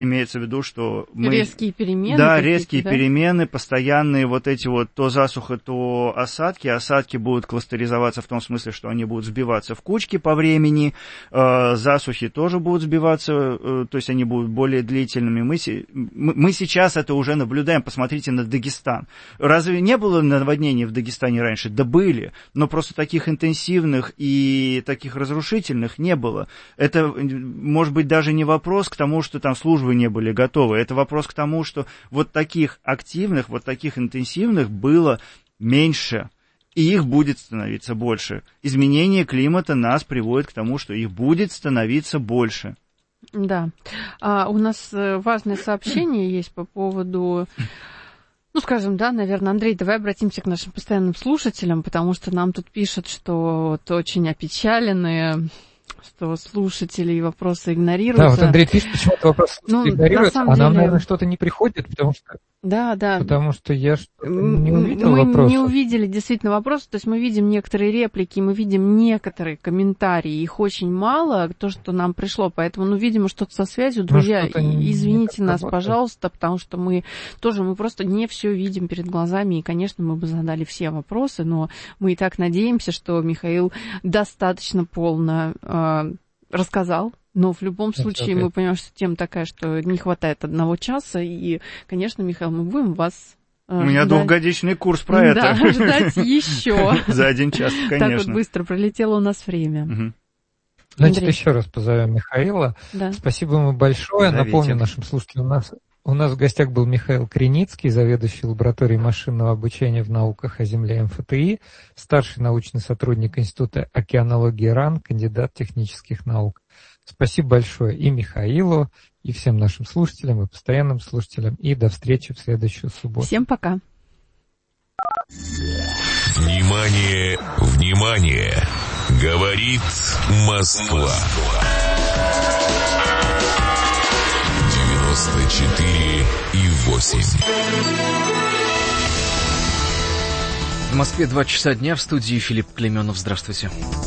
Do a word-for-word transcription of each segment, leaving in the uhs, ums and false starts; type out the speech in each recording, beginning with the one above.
Имеется в виду, что мы... Резкие перемены. Да, резкие да? перемены, постоянные вот эти вот то засуха, то осадки. Осадки будут кластеризоваться в том смысле, что они будут сбиваться в кучки по времени. Э, засухи тоже будут сбиваться, э, то есть они будут более длительными. Мы, си... мы сейчас это уже наблюдаем. Посмотрите на Дагестан. Разве не было наводнений в Дагестане раньше? Да были, но просто таких интенсивных и таких разрушительных не было. Это, может быть, даже не вопрос к тому, что там службы не были готовы. Это вопрос к тому, что вот таких активных, вот таких интенсивных было меньше, и их будет становиться больше. Изменение климата нас приводит к тому, что их будет становиться больше. Да. А у нас важное сообщение есть по поводу... Ну, скажем, да, наверное, Андрей, давай обратимся к нашим постоянным слушателям, потому что нам тут пишут, что вот очень опечаленные... что слушатели и вопросы игнорируются. Да, вот Андрей пишет, почему-то вопрос ну, игнорируется, а деле... нам, наверное, что-то не приходит, потому что... Да, да. Потому что я не увидел мы вопроса. Мы не увидели действительно вопросы, то есть мы видим некоторые реплики, мы видим некоторые комментарии, их очень мало, то, что нам пришло, поэтому, ну, видимо, что-то со связью, друзья, извините нас, работает. Пожалуйста, потому что мы тоже, мы просто не все видим перед глазами, и, конечно, мы бы задали все вопросы, но мы и так надеемся, что Михаил достаточно полно э, рассказал. Но в любом случае мы понимаем, что тема такая, что не хватает одного часа. И, конечно, Михаил, мы будем вас... У меня двухгодичный курс про это. Да, ждать еще. За один час, конечно. Так вот быстро пролетело у нас время. Значит, еще раз позовем Михаила. Спасибо ему большое. Напомню нашим слушателям, у нас... У нас в гостях был Михаил Криницкий, заведующий лабораторией машинного обучения в науках о Земле эм эф тэ и, старший научный сотрудник Института океанологии РАН, кандидат технических наук. Спасибо большое и Михаилу, и всем нашим слушателям, и постоянным слушателям, и до встречи в следующую субботу. Всем пока. Внимание, внимание! Говорит Москва. девяносто четыре и восемь. В Москве два часа дня, в студии Филипп Клеменов. Здравствуйте.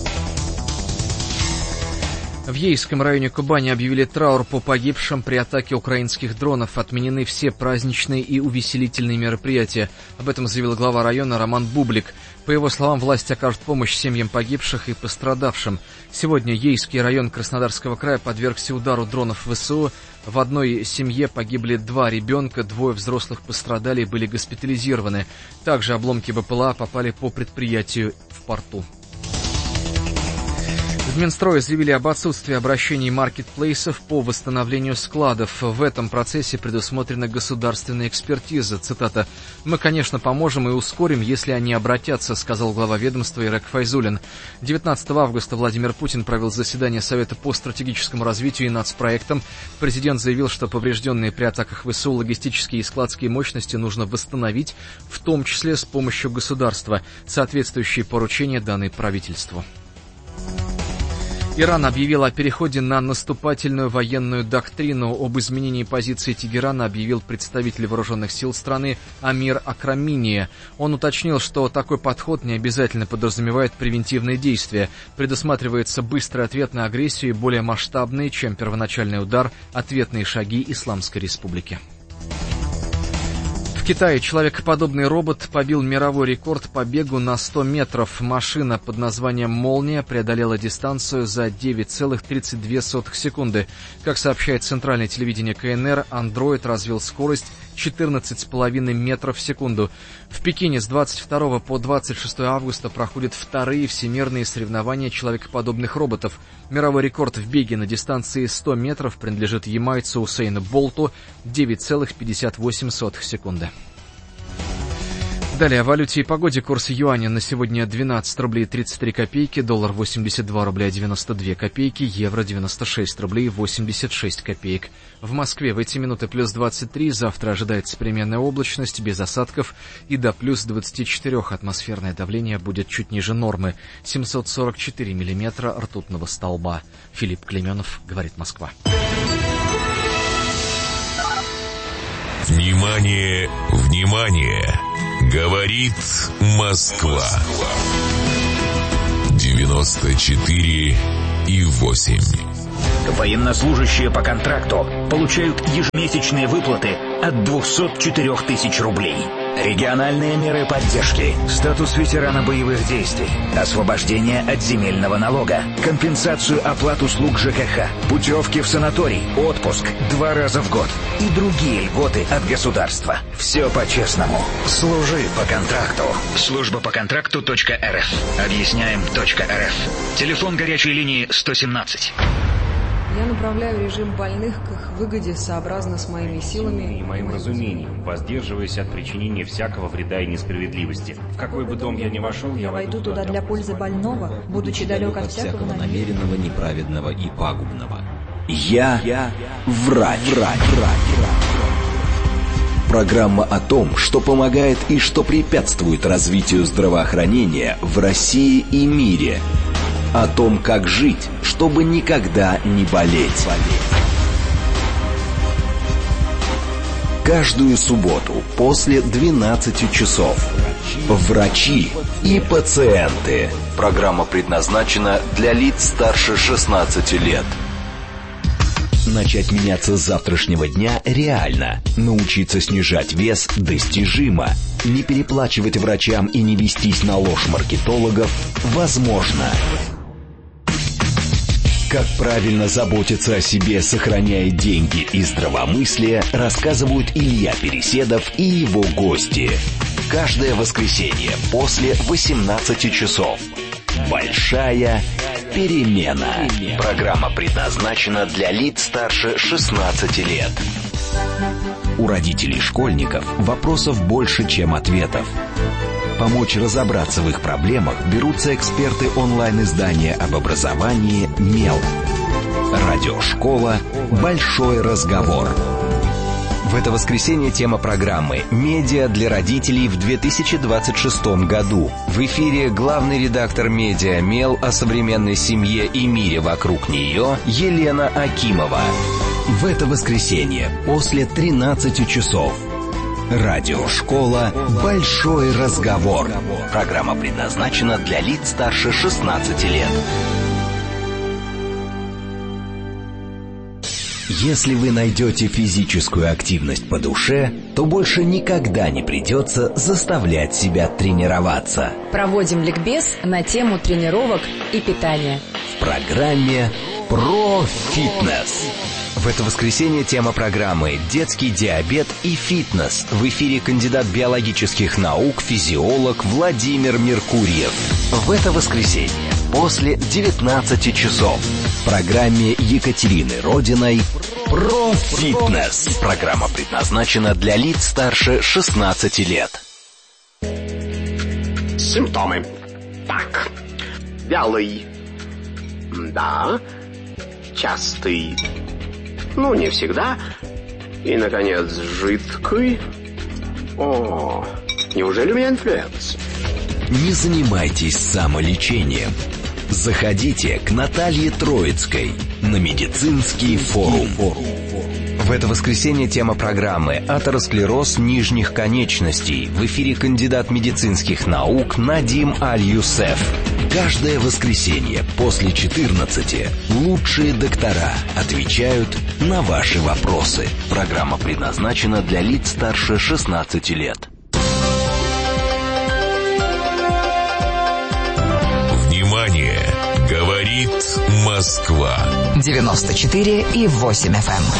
В Ейском районе Кубани объявили траур по погибшим при атаке украинских дронов. Отменены все праздничные и увеселительные мероприятия. Об этом заявил глава района Роман Бублик. По его словам, власти окажут помощь семьям погибших и пострадавшим. Сегодня Ейский район Краснодарского края подвергся удару дронов ВСУ. В одной семье погибли два ребенка, двое взрослых пострадали и были госпитализированы. Также обломки БПЛА попали по предприятию в порту. В Минстрое заявили об отсутствии обращений маркетплейсов по восстановлению складов. В этом процессе предусмотрена государственная экспертиза. Цитата: «Мы, конечно, поможем и ускорим, если они обратятся», сказал глава ведомства Ирак Файзуллин. девятнадцатого августа Владимир Путин провел заседание Совета по стратегическому развитию и нацпроектам. Президент заявил, что поврежденные при атаках ВСУ логистические и складские мощности нужно восстановить, в том числе с помощью государства. Соответствующие поручения даны правительству. Иран объявил о переходе на наступательную военную доктрину. Об изменении позиции Тегерана объявил представитель вооруженных сил страны Амир Акрамини. Он уточнил, что такой подход не обязательно подразумевает превентивные действия. Предусматривается быстрый ответ на агрессию и более масштабные, чем первоначальный удар, ответные шаги Исламской Республики. В Китае человекоподобный робот побил мировой рекорд по бегу на сто метров. Машина под названием «Молния» преодолела дистанцию за девять целых тридцать две сотых секунды. Как сообщает центральное телевидение КНР, андроид развил скорость четырнадцать целых пять десятых метров в секунду. В Пекине с двадцать второго по двадцать шестое августа проходят вторые всемирные соревнования человекоподобных роботов. Мировой рекорд в беге на дистанции сто метров принадлежит ямайцу Усейну Болту — девять целых пятьдесят восемь сотых секунды. Далее о валюте и погоде. Курс юаня на сегодня двенадцать рублей тридцать три копейки, доллар восемьдесят два рубля девяносто две копейки, евро девяносто шесть рублей восемьдесят шесть копеек. В Москве в эти минуты плюс двадцать три, завтра ожидается переменная облачность, без осадков, и до плюс двадцать четыре атмосферное давление будет чуть ниже нормы, семьсот сорок четыре миллиметра ртутного столба. Филипп Клеменов, говорит Москва. Внимание, внимание! Говорит Москва. девяносто четыре и восемь. Военнослужащие по контракту получают ежемесячные выплаты от двухсот четырёх тысяч рублей. Региональные меры поддержки, статус ветерана боевых действий, освобождение от земельного налога, компенсацию оплат услуг ЖКХ, путевки в санаторий, отпуск два раза в год и другие льготы от государства. Все по-честному. Служи по контракту. Служба по контракту точка эр эф. Объясняем точка эр эф. Телефон горячей линии сто семнадцать. Я направляю режим больных к их выгоде сообразно с моими силами и моим разумением, воздерживаясь от причинения всякого вреда и несправедливости. В какой бы дом я ни вошел, я войду туда для пользы больного, будучи далек от всякого намеренного, неправедного и пагубного. Я, я врач, врач, врач. Программа о том, что помогает и что препятствует развитию здравоохранения в России и мире. О том, как жить, чтобы никогда не болеть. Каждую субботу после двенадцати часов. Врачи и пациенты. Программа предназначена для лиц старше шестнадцати лет. Начать меняться с завтрашнего дня реально. Научиться снижать вес достижимо. Не переплачивать врачам и не вестись на ложь маркетологов возможно. Как правильно заботиться о себе, сохраняя деньги и здравомыслие, рассказывают Илья Переседов и его гости. Каждое воскресенье после восемнадцати часов. Большая перемена. Программа предназначена для лиц старше шестнадцати лет. У родителей школьников вопросов больше, чем ответов. Помочь разобраться в их проблемах берутся эксперты онлайн-издания об образовании «Мел». Радиошкола «Большой разговор». В это воскресенье тема программы «Медиа для родителей» в две тысячи двадцать шестом году. В эфире главный редактор медиа «Мел» о современной семье и мире вокруг нее Елена Акимова. В это воскресенье после тринадцати часов. Радиошкола «Большой разговор». Программа предназначена для лиц старше шестнадцати лет. Если вы найдете физическую активность по душе, то больше никогда не придется заставлять себя тренироваться. Проводим ликбез на тему тренировок и питания. В программе «Про фитнес». В это воскресенье тема программы «Детский диабет и фитнес». В эфире кандидат биологических наук, физиолог Владимир Меркурьев. В это воскресенье после девятнадцати часов. В программе Екатерины Родиной «Про фитнес». Программа предназначена для лиц старше шестнадцати лет. Симптомы. Так. Вялый. Да. Частый. Ну, не всегда. И, наконец, жидкий. О, неужели у меня инфлюенс? Не занимайтесь самолечением. Заходите к Наталье Троицкой на медицинский форум. В это воскресенье тема программы «Атеросклероз нижних конечностей». В эфире кандидат медицинских наук Надим Аль-Юсеф. Каждое воскресенье после четырнадцати лучшие доктора отвечают на ваши вопросы. Программа предназначена для лиц старше шестнадцати лет. Внимание! Говорит Москва. девяносто четыре и восемь эф эм.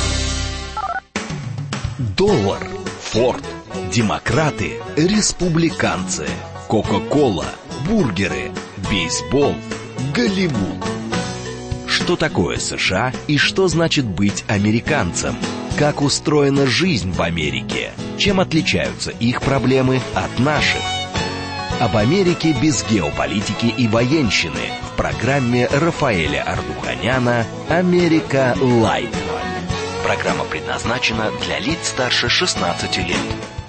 Доллар, Форд, демократы, республиканцы, Кока-кола, бургеры, бейсбол, Голливуд. Что такое США и что значит быть американцем? Как устроена жизнь в Америке? Чем отличаются их проблемы от наших? Об Америке без геополитики и военщины в программе Рафаэля Ардуханяна «Америка Лайт». Программа предназначена для лиц старше шестнадцати лет.